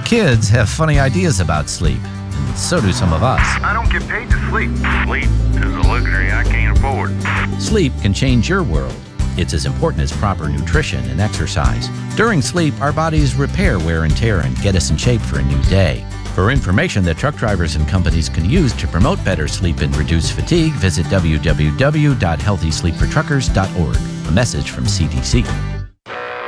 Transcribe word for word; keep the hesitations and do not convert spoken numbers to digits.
Kids have funny ideas about sleep, and so do some of us. I don't get paid to sleep. Sleep is a luxury I can't afford. Sleep can change your world. It's as important as proper nutrition and exercise. During sleep, our bodies repair wear and tear and get us in shape for a new day. For information that truck drivers and companies can use to promote better sleep and reduce fatigue, visit w w w dot healthy sleep for truckers dot org. A message from C D C.